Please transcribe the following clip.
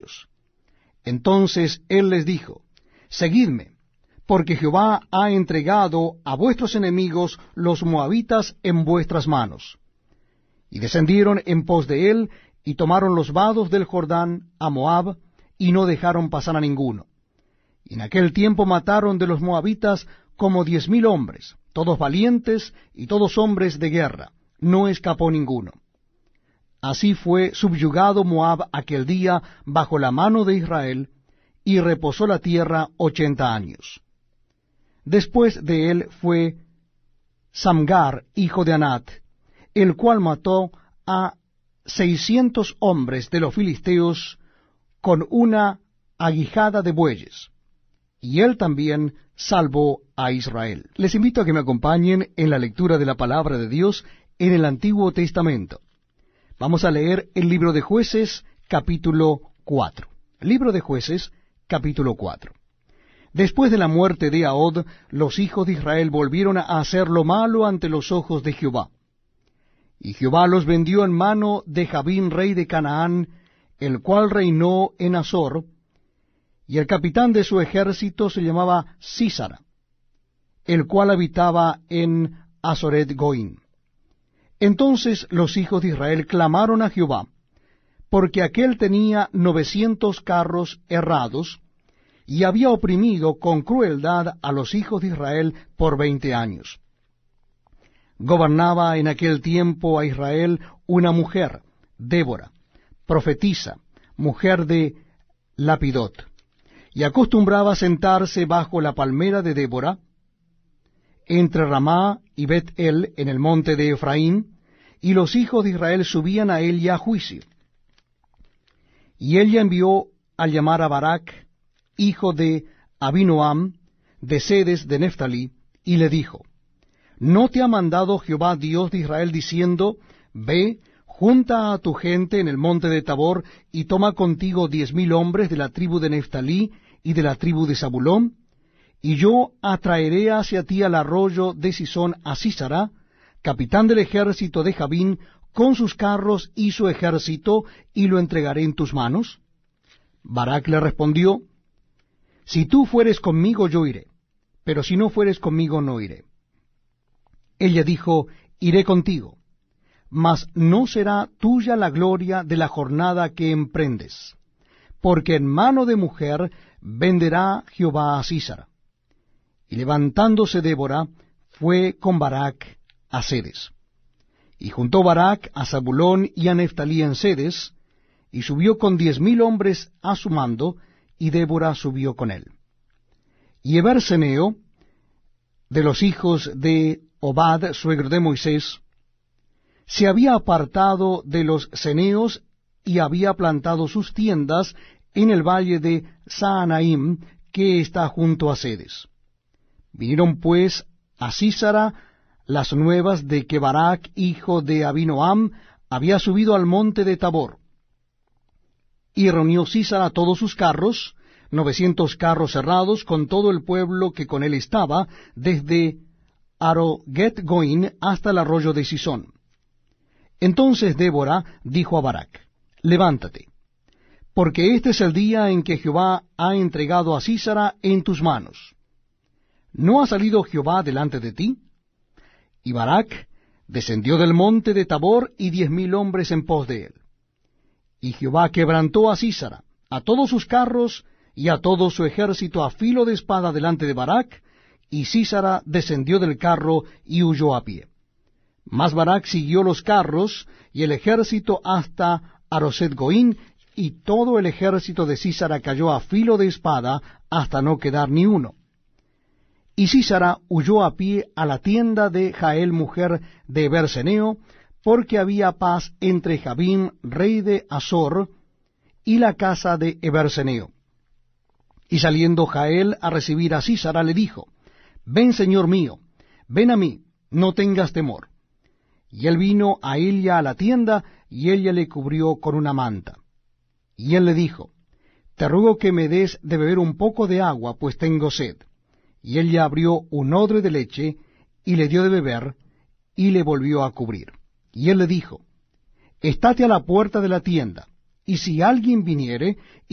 Entonces él les dijo: Seguidme, porque Jehová ha entregado a vuestros enemigos los moabitas en vuestras manos. Y descendieron en pos de él, y tomaron los vados del Jordán a Moab, y no dejaron pasar a ninguno. Y en aquel tiempo mataron de los moabitas como 10,000 hombres, todos valientes y todos hombres de guerra, no escapó ninguno. Así fue subyugado Moab aquel día bajo la mano de Israel, y reposó la tierra 80 años. Después de él fue Samgar, hijo de Anat, el cual mató a 600 hombres de los filisteos con una aguijada de bueyes, y él también salvó a Israel. Les invito a que me acompañen en la lectura de la palabra de Dios en el Antiguo Testamento. Vamos a leer el libro de Jueces, capítulo 4. Libro de Jueces, capítulo 4. Después de la muerte de Ahod, los hijos de Israel volvieron a hacer lo malo ante los ojos de Jehová. Y Jehová los vendió en mano de Jabín, rey de Canaán, el cual reinó en Azor, y el capitán de su ejército se llamaba Sísara, el cual habitaba en Azoret Goín. Entonces los hijos de Israel clamaron a Jehová, porque aquél tenía 900 carros herrados, y había oprimido con crueldad a los hijos de Israel por 20 años. Gobernaba en aquel tiempo a Israel una mujer, Débora, profetisa, mujer de Lapidot, y acostumbraba sentarse bajo la palmera de Débora, entre Ramá y Bet-el, en el monte de Efraín, y los hijos de Israel subían a ella a juicio. Y ella envió a llamar a Barac, hijo de Abinoam, de Sedes de Neftalí, y le dijo: ¿No te ha mandado Jehová Dios de Israel diciendo: Ve, junta a tu gente en el monte de Tabor, y toma contigo 10,000 hombres de la tribu de Neftalí y de la tribu de Zabulón? Y yo atraeré hacia ti al arroyo de Sisón a Sísara, capitán del ejército de Jabín, con sus carros y su ejército, y lo entregaré en tus manos. Barac le respondió: Si tú fueres conmigo, yo iré, pero si no fueres conmigo, no iré. Ella dijo: Iré contigo, mas no será tuya la gloria de la jornada que emprendes, porque en mano de mujer venderá Jehová a Sísara. Y levantándose Débora, fue con Barac a Sedes. Y juntó Barac a Zabulón y a Neftalí en Sedes, y subió con 10,000 hombres a su mando, y Débora subió con él. Y Eberseneo, de los hijos de Obad, suegro de Moisés, se había apartado de los ceneos y había plantado sus tiendas en el valle de Saanaim, que está junto a Sedes. Vinieron pues a Sísara las nuevas de que Barac, hijo de Abinoam, había subido al monte de Tabor. Y reunió Sísara todos sus carros, 900 carros cerrados, con todo el pueblo que con él estaba, desde Aroget Goín hasta el arroyo de Sisón. Entonces Débora dijo a Barac: Levántate, porque este es el día en que Jehová ha entregado a Sísara en tus manos. ¿No ha salido Jehová delante de ti? Y Barac descendió del monte de Tabor, y 10,000 hombres en pos de él. Y Jehová quebrantó a Sísara, a todos sus carros, y a todo su ejército a filo de espada delante de Barac, y Sísara descendió del carro y huyó a pie. Mas Barac siguió los carros y el ejército hasta Aroset Goín, y todo el ejército de Sísara cayó a filo de espada hasta no quedar ni uno. Y Sísara huyó a pie a la tienda de Jael, mujer de Eberseneo, porque había paz entre Jabín, rey de Azor, y la casa de Eberseneo. Y saliendo Jael a recibir a Sísara, le dijo: Ven, señor mío, ven a mí, no tengas temor. Y él vino a ella a la tienda, y ella le cubrió con una manta. Y él le dijo: Te ruego que me des de beber un poco de agua, pues tengo sed. Y ella abrió un odre de leche, y le dio de beber, y le volvió a cubrir. Y él le dijo: Estate a la puerta de la tienda, y si alguien viniere